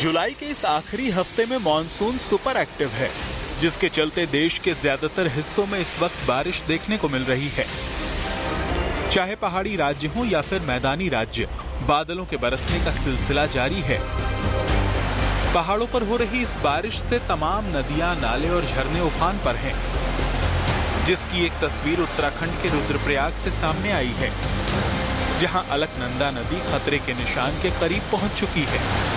जुलाई के इस आखिरी हफ्ते में मॉनसून सुपर एक्टिव है, जिसके चलते देश के ज्यादातर हिस्सों में इस वक्त बारिश देखने को मिल रही है। चाहे पहाड़ी राज्य हो या फिर मैदानी राज्य, बादलों के बरसने का सिलसिला जारी है। पहाड़ों पर हो रही इस बारिश से तमाम नदियां, नाले और झरने उफान पर हैं, जिसकी एक तस्वीर उत्तराखंड के रुद्रप्रयाग से सामने आई है, जहां अलकनंदा नदी खतरे के निशान के करीब पहुंच चुकी है।